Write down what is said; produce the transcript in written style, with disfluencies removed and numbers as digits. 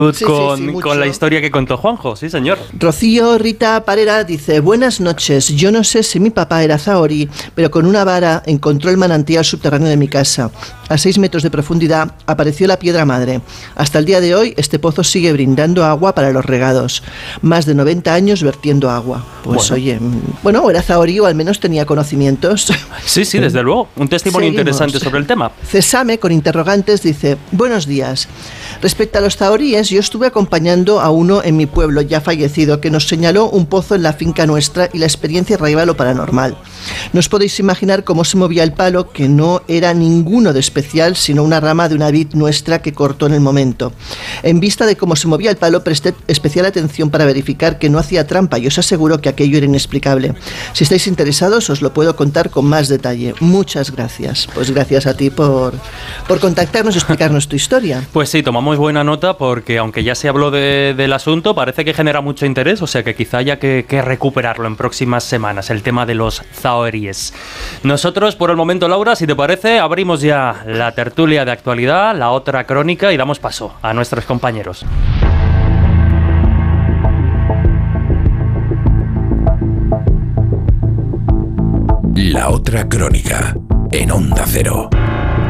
con la historia que contó Juanjo, sí señor. Rocío Rita Parera dice: buenas noches, yo no sé si mi papá era zahorí, pero con una vara encontró el manantial subterráneo de mi casa. A 6 metros de profundidad apareció la piedra madre. Hasta el día de hoy este pozo sigue brindando agua para los regados. Más de 90 años vertiendo agua. Pues oye, bueno, era zahorí o al menos tenía conocimientos. Sí, desde luego, un testimonio interesante sobre el tema. Cesame, con interrogantes, dice: buenos días. Respecto a los zahoríes, yo estuve acompañando a uno en mi pueblo, ya fallecido, que nos señaló un pozo en la finca nuestra y la experiencia rayaba lo paranormal. No os podéis imaginar cómo se movía el palo, que no era ninguno de especial, sino una rama de una vid nuestra que cortó en el momento. En vista de cómo se movía el palo, presté especial atención para verificar que no hacía trampa y os aseguro que aquello era inexplicable. Si estáis interesados, os lo puedo contar con más detalle. Muchas gracias. Pues gracias a ti por contactarnos y explicarnos tu historia. Pues sí, tomamos buena nota porque aunque ya se habló del asunto, parece que genera mucho interés, o sea que quizá haya que recuperarlo en próximas semanas, el tema de los zahoríes. Nosotros, por el momento, Laura, si te parece, abrimos ya la tertulia de actualidad, la otra crónica, y damos paso a nuestros compañeros. La otra crónica, en Onda Cero.